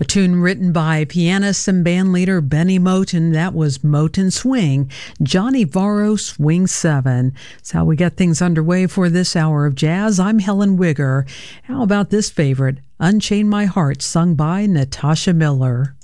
tune written by pianist and bandleader Benny Moten. That was Moten Swing, Johnny Varro Swing 7. That's how we get things underway for this hour of jazz. I'm Helen Wigger. How about this favorite, Unchain My Heart, sung by Natasha Miller.